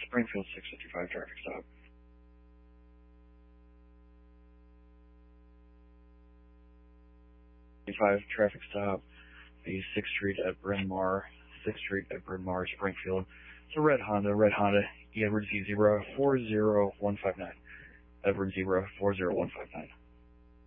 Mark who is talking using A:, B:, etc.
A: Springfield 655 traffic stop. Traffic stop, the 6th Street at Bryn Mawr, 6th Street at Bryn Mawr, Springfield. It's a red Honda, Edward Z0 40159. Edward Z0 40159.